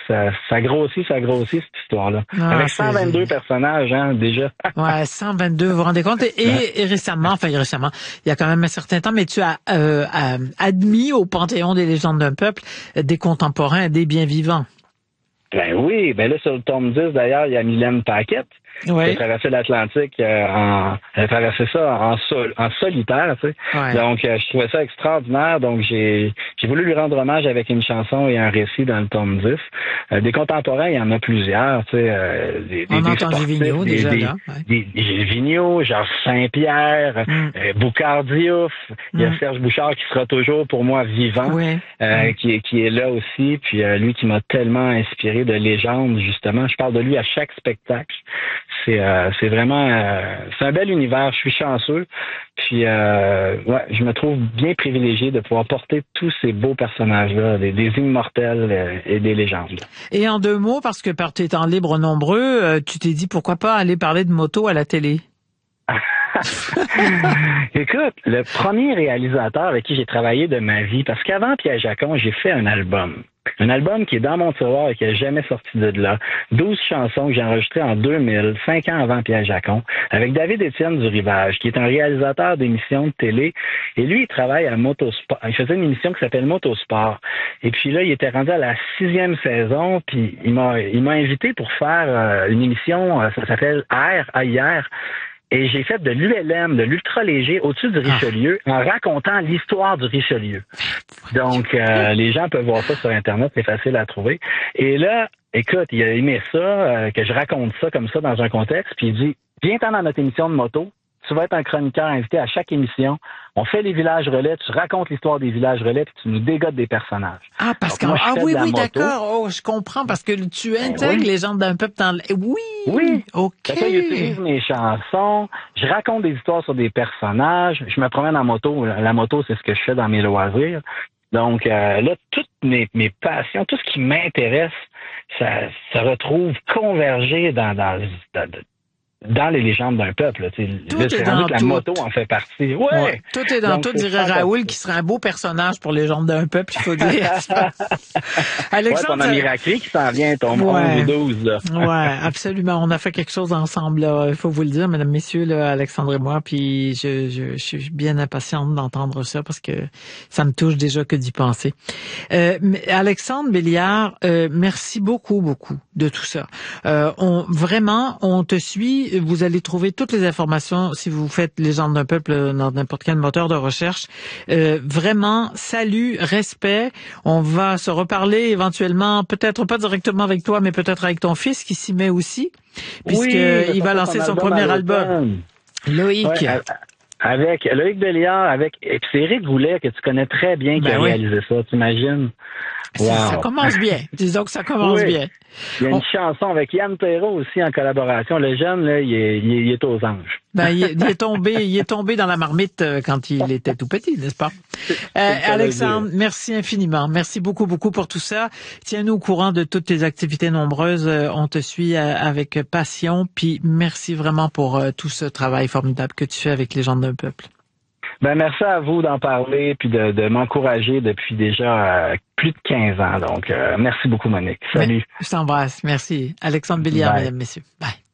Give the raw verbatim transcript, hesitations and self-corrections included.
ça, ça grossit, ça grossit, cette histoire-là. Ah, Avec cent vingt-deux c'est... personnages, hein, déjà. Ouais, cent vingt-deux, vous vous rendez compte? Et, et récemment, enfin récemment, il y a quand même un certain temps, mais tu as euh, admis au Panthéon des légendes d'un peuple des contemporains, des bien vivants. Ben oui, ben là, sur le tome dix, d'ailleurs, il y a Mylène Paquette, oui. qui a traversé l'Atlantique euh, en... Elle a traversé ça en, sol... en solitaire, tu sais. Ouais. Donc, euh, je trouvais ça extraordinaire. Donc, j'ai j'ai voulu lui rendre hommage avec une chanson et un récit dans le tome dix. Euh, des contemporains, il y en a plusieurs, tu sais. Euh, des, On des, entend des sportifs, Vigneault, des, déjà, des, là. Ouais. Des, des Vigneault, Georges Saint-Pierre, mm. euh, Boucard Diouf. Il y a mm. Serge Bouchard qui sera toujours pour moi vivant, oui. euh, mm. qui, qui est là aussi. Puis euh, lui qui m'a tellement inspiré de légendes, justement. Je parle de lui à chaque spectacle. C'est euh, c'est vraiment euh, c'est un bel univers. Je suis chanceux. Puis euh, ouais, je me trouve bien privilégié de pouvoir porter tous ces beaux personnages-là, des, des immortels euh, et des légendes. Et en deux mots, parce que par tes temps libres nombreux, euh, tu t'es dit pourquoi pas aller parler de moto à la télé? Écoute, le premier réalisateur avec qui j'ai travaillé de ma vie, parce qu'avant Pierre Jacon, j'ai fait un album. Un album qui est dans mon tiroir et qui n'a jamais sorti de là. douze chansons que j'ai enregistrées en deux mille, cinq ans avant Pierre Jacon, avec David-Étienne du Rivage, qui est un réalisateur d'émissions de télé. Et lui, il travaille à Motosport. Il faisait une émission qui s'appelle Motosport. Et puis là, il était rendu à la sixième saison, puis il m'a il m'a invité pour faire euh, une émission, euh, ça s'appelle Air, A I R. Et j'ai fait de l'U L M, de l'ultra-léger, au-dessus du Richelieu, ah. en racontant l'histoire du Richelieu. Donc, euh, les gens peuvent voir ça sur Internet, c'est facile à trouver. Et là, écoute, il a aimé ça, euh, que je raconte ça comme ça dans un contexte, puis il dit, viens-t'en dans notre émission de moto, tu vas être un chroniqueur invité à chaque émission, on fait les villages relais, tu racontes l'histoire des villages relais, puis tu nous dégotes des personnages. Ah, parce que ah oui, oui, d'accord, oh, je comprends, parce que tu intègres oui. les gens d'un peuple dans le... Oui, oui, ok. J'utilise mes chansons, je raconte des histoires sur des personnages, je me promène en moto, la moto, c'est ce que je fais dans mes loisirs. Donc euh, là, toutes mes, mes passions, tout ce qui m'intéresse, ça se retrouve convergé dans, dans, dans dans les légendes d'un peuple. Là, tout là, est dans que la tout. moto en fait partie. Ouais. ouais. Tout est dans Donc, tout, dirait Raoul, qui serait un beau personnage pour les légendes d'un peuple, il faut dire. Alexandre, ouais, ton ami Raclé qui s'en vient, ton ouais. onze ou douze. Là. ouais, absolument. On a fait quelque chose ensemble, là. Il faut vous le dire, mesdames, messieurs, là, Alexandre et moi, puis je, je, je suis bien impatiente d'entendre ça parce que ça me touche déjà que d'y penser. Euh, Alexandre Béliard, euh, merci beaucoup, beaucoup de tout ça. Euh, on, vraiment, on te suit. Vous allez trouver toutes les informations si vous faites Légendes d'un peuple dans n'importe quel moteur de recherche. Euh, vraiment, salut, respect. On va se reparler éventuellement, peut-être pas directement avec toi, mais peut-être avec ton fils qui s'y met aussi, puisque oui, il va lancer son premier album. Loïc. Ouais, avec Loïc Béliard, avec et c'est Éric Goulet que tu connais très bien qui ben a oui. réalisé ça, t'imagines? Wow. Ça commence bien. Disons que ça commence oui. bien. Il y a une On... chanson avec Yann Perrault aussi en collaboration. Le jeune, là, il est, il est, il est aux anges. Ben, il, est, il est tombé, il est tombé dans la marmite quand il était tout petit, n'est-ce pas? Euh, Alexandre, merci infiniment. Merci beaucoup, beaucoup pour tout ça. Tiens-nous au courant de toutes tes activités nombreuses. On te suit avec passion. Puis merci vraiment pour tout ce travail formidable que tu fais avec les gens d'un peuple. Ben merci à vous d'en parler puis de, de m'encourager depuis déjà euh, plus de quinze ans. Donc, euh, merci beaucoup, Monique. Salut. Ben, je t'embrasse. Merci. Alexandre Béliard, mesdames, messieurs. Bye.